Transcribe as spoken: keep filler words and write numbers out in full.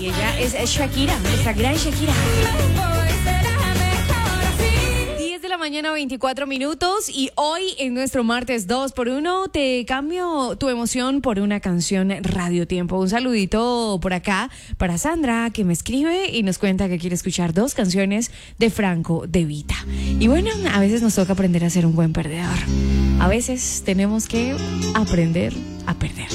Y ella es Shakira, nuestra gran Shakira. diez de la mañana, veinticuatro minutos. Y hoy en nuestro martes dos por uno te cambio tu emoción por una canción Radio Tiempo. Un saludito por acá para Sandra, que me escribe y nos cuenta que quiere escuchar dos canciones de Franco De Vita. Y bueno, a veces nos toca aprender a ser un buen perdedor. A veces tenemos que aprender a perder.